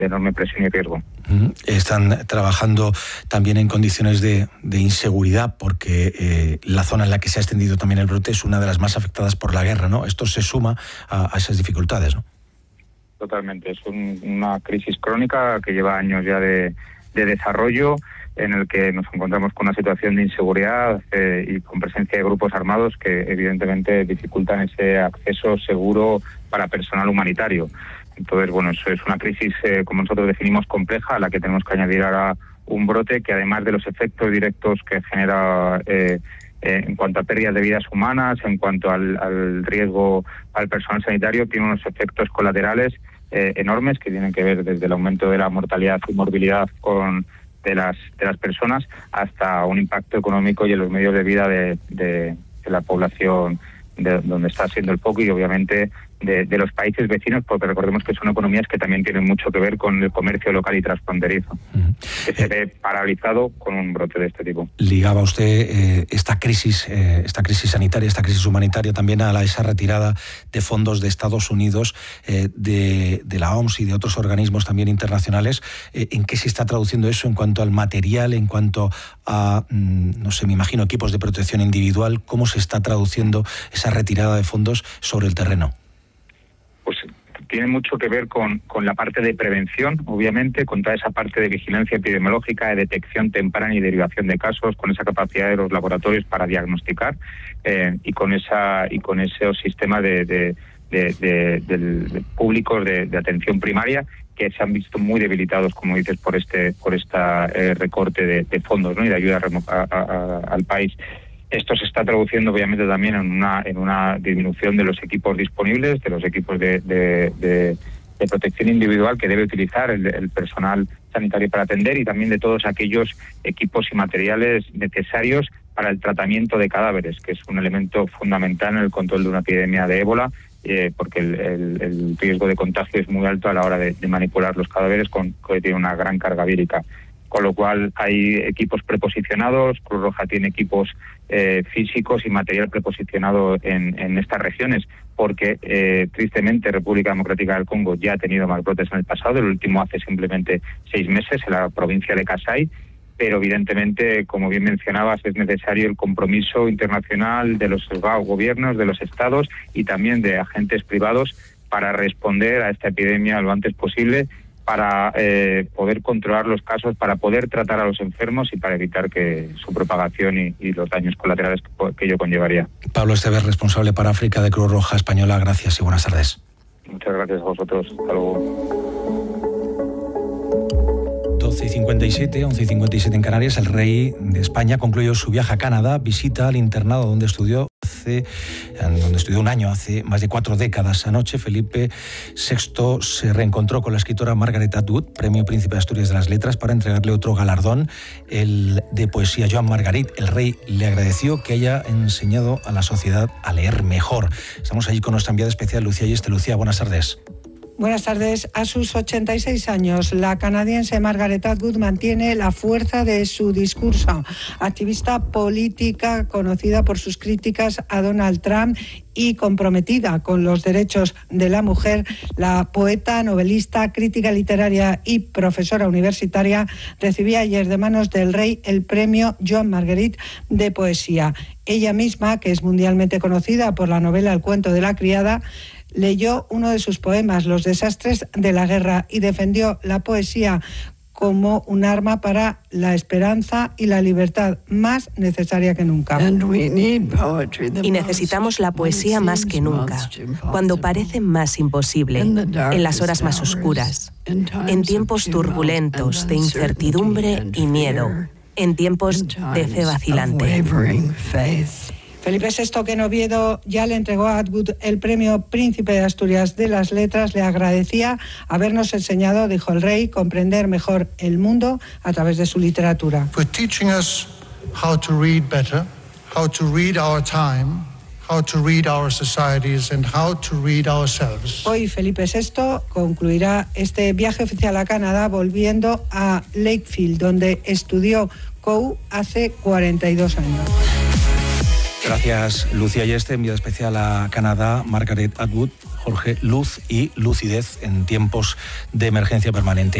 enorme presión y riesgo. Están trabajando también en condiciones de inseguridad, porque la zona en la que se ha extendido también el brote es una de las más afectadas por la guerra, ¿no? Esto se suma a esas dificultades, ¿no? Totalmente, es una crisis crónica que lleva años ya de desarrollo, en el que nos encontramos con una situación de inseguridad y con presencia de grupos armados que evidentemente dificultan ese acceso seguro para personal humanitario. Entonces, bueno, eso es una crisis, como nosotros definimos, compleja, a la que tenemos que añadir ahora un brote que, además de los efectos directos que genera en cuanto a pérdidas de vidas humanas, en cuanto al riesgo al personal sanitario, tiene unos efectos colaterales enormes que tienen que ver desde el aumento de la mortalidad y morbilidad de las personas hasta un impacto económico y en los medios de vida de la población de donde está siendo el foco, y obviamente de los países vecinos, porque recordemos que son economías que también tienen mucho que ver con el comercio local y transfronterizo, que se ve paralizado con un brote de este tipo. Ligaba usted esta crisis sanitaria, esta crisis humanitaria también a esa retirada de fondos de Estados Unidos, de la OMS y de otros organismos también internacionales. ¿En qué se está traduciendo eso en cuanto al material, en cuanto a, no sé, me imagino, equipos de protección individual? ¿Cómo se está traduciendo esa retirada de fondos sobre el terreno? Pues tiene mucho que ver con la parte de prevención, obviamente, con toda esa parte de vigilancia epidemiológica, de detección temprana y derivación de casos, con esa capacidad de los laboratorios para diagnosticar y con esos sistemas de públicos de atención primaria que se han visto muy debilitados, como dices, por esta recorte de fondos, ¿no? Y de ayuda al país. Esto se está traduciendo obviamente también en una disminución de los equipos disponibles, de los equipos de protección individual que debe utilizar el personal sanitario para atender, y también de todos aquellos equipos y materiales necesarios para el tratamiento de cadáveres, que es un elemento fundamental en el control de una epidemia de ébola, porque el riesgo de contagio es muy alto a la hora de manipular los cadáveres, que tiene una gran carga vírica. Con lo cual hay equipos preposicionados, Cruz Roja tiene equipos físicos y material preposicionado en estas regiones, porque tristemente República Democrática del Congo ya ha tenido más brotes en el pasado, el último hace simplemente 6 meses en la provincia de Kasai, pero evidentemente, como bien mencionabas, es necesario el compromiso internacional de los gobiernos, de los estados y también de agentes privados para responder a esta epidemia lo antes posible, para poder controlar los casos, para poder tratar a los enfermos y para evitar que su propagación y los daños colaterales que ello conllevaría. Pablo Esteves, responsable para África de Cruz Roja Española, gracias y buenas tardes. Muchas gracias a vosotros. Hasta luego. 11:57 en Canarias. El rey de España concluyó su viaje a Canadá, visita al internado donde estudió un año, hace más de 4 décadas. Anoche Felipe VI se reencontró con la escritora Margaret Atwood, Premio Príncipe de Asturias de las Letras, para entregarle otro galardón, el de poesía Joan Margarit. El rey le agradeció que haya enseñado a la sociedad a leer mejor. Estamos allí con nuestra enviada especial Lucía Ayeste. Lucía, buenas tardes. Buenas tardes. A sus 86 años, la canadiense Margaret Atwood mantiene la fuerza de su discurso. Activista política conocida por sus críticas a Donald Trump y comprometida con los derechos de la mujer, la poeta, novelista, crítica literaria y profesora universitaria recibía ayer de manos del rey el premio Joan Margarit de poesía. Ella misma, que es mundialmente conocida por la novela El cuento de la criada, leyó uno de sus poemas, Los desastres de la guerra, y defendió la poesía como un arma para la esperanza y la libertad, más necesaria que nunca. Y necesitamos la poesía más que nunca, cuando parece más imposible, en las horas más oscuras, en tiempos turbulentos de incertidumbre y miedo, en tiempos de fe vacilante. Felipe VI, que en Oviedo ya le entregó a Atwood el premio Príncipe de Asturias de las Letras, le agradecía habernos enseñado, dijo el rey, comprender mejor el mundo a través de su literatura. For teaching us how to read better, how to read our time, how to read our societies and how to read ourselves. Hoy Felipe VI concluirá este viaje oficial a Canadá volviendo a Lakefield, donde estudió COU hace 42 años. Gracias, Lucía Ayeste, enviada especial a Canadá, Margaret Atwood, Jorge, luz y lucidez en tiempos de emergencia permanente.